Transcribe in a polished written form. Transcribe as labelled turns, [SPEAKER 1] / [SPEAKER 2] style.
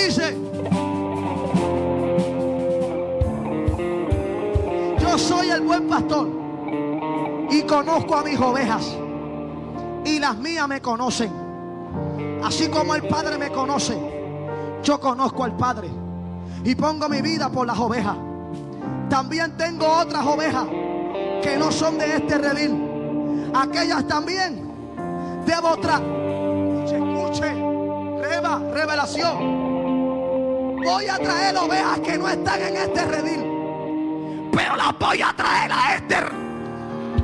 [SPEAKER 1] dice: yo soy el buen pastor y conozco a mis ovejas, y las mías me conocen. Así como el Padre me conoce, yo conozco al Padre y pongo mi vida por las ovejas. También tengo otras ovejas que no son de este redil. Aquellas también debo escuche, revelación. Voy a traer ovejas que no están en este redil, pero las voy a traer a este redil.